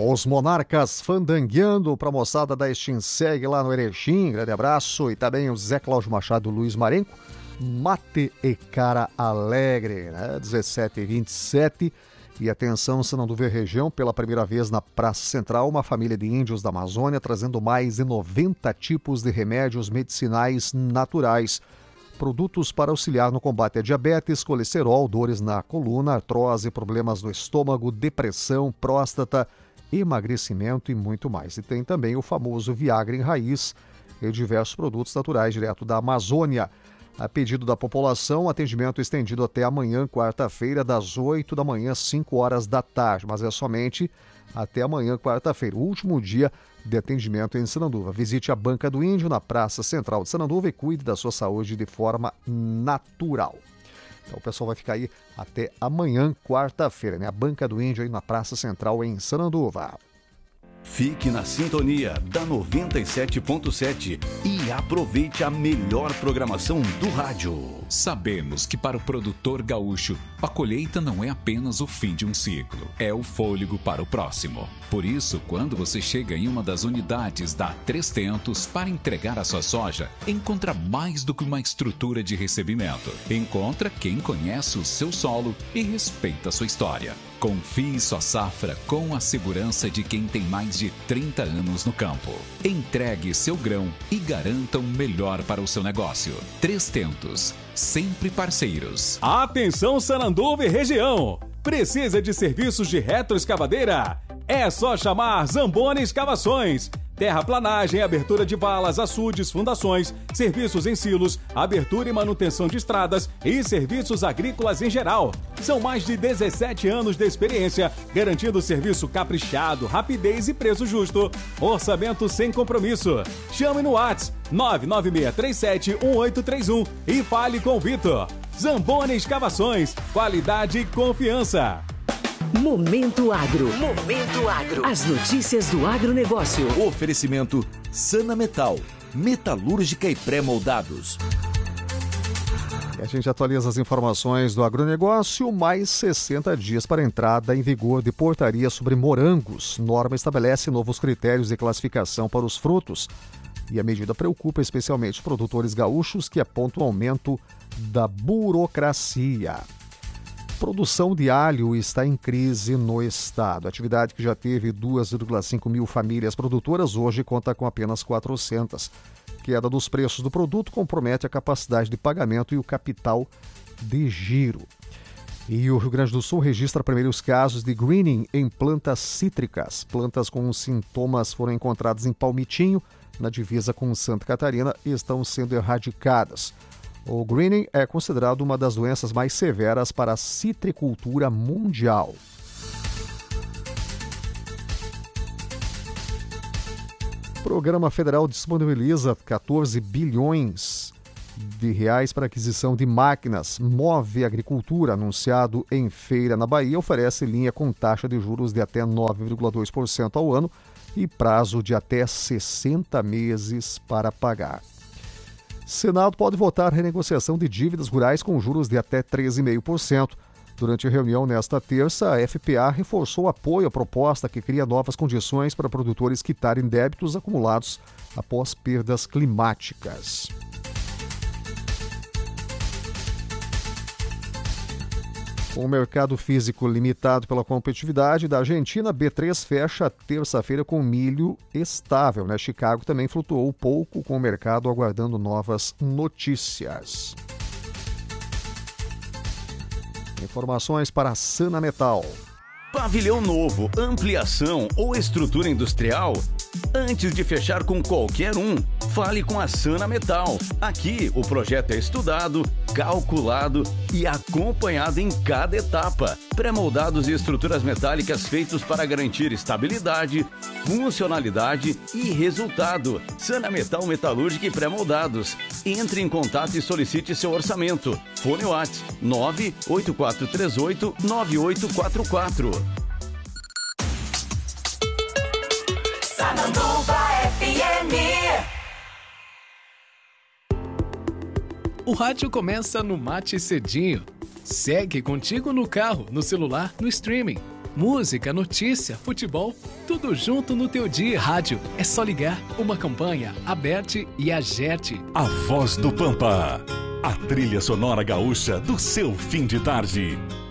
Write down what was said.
Os Monarcas fandangueando para a moçada da Estinseg lá no Erechim. Grande abraço. E também o Zé Cláudio Machado e o Luiz Marenco. Mate e cara alegre, né? 17h27. E atenção, Sananduva região, pela primeira vez na Praça Central, uma família de índios da Amazônia trazendo mais de 90 tipos de remédios medicinais naturais. Produtos para auxiliar no combate a diabetes, colesterol, dores na coluna, artrose, problemas no estômago, depressão, próstata, emagrecimento e muito mais. E tem também o famoso Viagra em raiz e diversos produtos naturais direto da Amazônia. A pedido da população, atendimento estendido até amanhã, quarta-feira, das 8 da manhã às 5 horas da tarde, mas é somente até amanhã, quarta-feira, o último dia de atendimento em Sananduva. Visite a Banca do Índio na Praça Central de Sananduva e cuide da sua saúde de forma natural. Então o pessoal vai ficar aí até amanhã, quarta-feira, né? A Banca do Índio aí na Praça Central em Sananduva. Fique na sintonia da 97.7 e aproveite a melhor programação do rádio. Sabemos que para o produtor gaúcho, a colheita não é apenas o fim de um ciclo, é o fôlego para o próximo. Por isso, quando você chega em uma das unidades da Três Tentos para entregar a sua soja, encontra mais do que uma estrutura de recebimento. Encontra quem conhece o seu solo e respeita a sua história. Confie sua safra com a segurança de quem tem mais de 30 anos no campo. Entregue seu grão e garanta o melhor para o seu negócio. Três Tentos, sempre parceiros. Atenção Sananduva e região! Precisa de serviços de retroescavadeira? É só chamar Zamboni Escavações. Terraplanagem, abertura de valas, açudes, fundações, serviços em silos, abertura e manutenção de estradas e serviços agrícolas em geral. São mais de 17 anos de experiência, garantindo serviço caprichado, rapidez e preço justo. Orçamento sem compromisso. Chame no WhatsApp 996371831 e fale com o Vitor. Zamboni Escavações, qualidade e confiança. Momento Agro. Momento Agro. As notícias do agronegócio. Oferecimento Sana Metal, metalúrgica e pré-moldados. A gente atualiza as informações do agronegócio, mais 60 dias para a entrada em vigor de portaria sobre morangos. Norma estabelece novos critérios de classificação para os frutos. E a medida preocupa especialmente os produtores gaúchos que apontam o aumento da burocracia. Produção de alho está em crise no estado. A atividade que já teve 2,5 mil famílias produtoras hoje conta com apenas 400. Queda dos preços do produto compromete a capacidade de pagamento e o capital de giro. E o Rio Grande do Sul registra primeiros casos de greening em plantas cítricas. Plantas com sintomas foram encontradas em Palmitinho, na divisa com Santa Catarina, e estão sendo erradicadas. O greening é considerado uma das doenças mais severas para a citricultura mundial. O Programa Federal disponibiliza 14 bilhões de reais para aquisição de máquinas. Move Agricultura, anunciado em feira na Bahia, oferece linha com taxa de juros de até 9,2% ao ano e prazo de até 60 meses para pagar. Senado pode votar renegociação de dívidas rurais com juros de até 13,5%. Durante a reunião nesta terça, a FPA reforçou o apoio à proposta que cria novas condições para produtores quitarem débitos acumulados após perdas climáticas. Com o mercado físico limitado pela competitividade da Argentina, B3 fecha terça-feira com milho estável, né? Chicago também flutuou pouco, com o mercado aguardando novas notícias. Informações para a Sana Metal. Pavilhão novo, ampliação ou estrutura industrial? Antes de fechar com qualquer um, fale com a Sana Metal. Aqui o projeto é estudado, calculado e acompanhado em cada etapa. Pré-moldados e estruturas metálicas feitos para garantir estabilidade, funcionalidade e resultado. Sana Metal Metalúrgica e Pré-moldados. Entre em contato e solicite seu orçamento. Fone WhatsApp 98438-9844. Sananduva FM. O rádio começa no Mate Cedinho. Segue contigo no carro, no celular, no streaming. Música, notícia, futebol, tudo junto no teu dia. Rádio, é só ligar. Uma campanha, Aberte e Agerte. A Voz do Pampa, a trilha sonora gaúcha do seu fim de tarde.